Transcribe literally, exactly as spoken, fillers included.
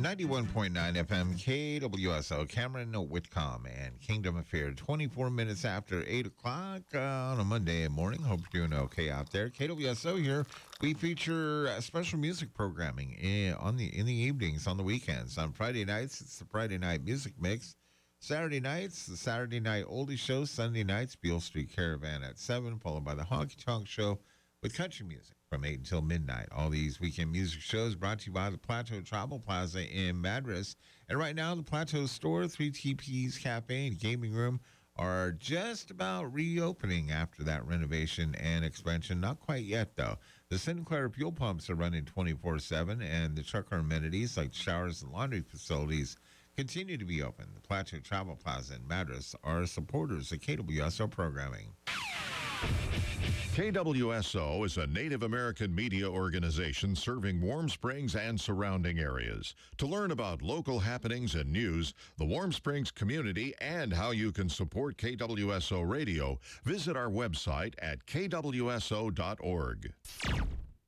ninety-one point nine F M K W S O, Cameron Whitcomb and Kingdom Affair. twenty-four minutes after eight o'clock uh, on a Monday morning. Hope you're doing okay out there. K W S O here. We feature uh, special music programming in, on the in the evenings, on the weekends. On Friday nights, it's the Friday Night Music Mix. Saturday nights, the Saturday Night Oldie Show. Sunday nights, Beale Street Caravan at seven, followed by the Honky Tonk Show with country music from eight until midnight. All these weekend music shows brought to you by the Plateau Travel Plaza in Madras. And right now, the Plateau Store, three T Ps Cafe, and Gaming Room are just about reopening after that renovation and expansion. Not quite yet, though. The Sinclair fuel pumps are running twenty-four seven, and the trucker amenities like showers and laundry facilities continue to be open. The Plateau Travel Plaza in Madras are supporters of K W S O programming. K W S O is a Native American media organization serving Warm Springs and surrounding areas. To learn about local happenings and news, the Warm Springs community, and how you can support K W S O Radio, visit our website at k w s o dot org.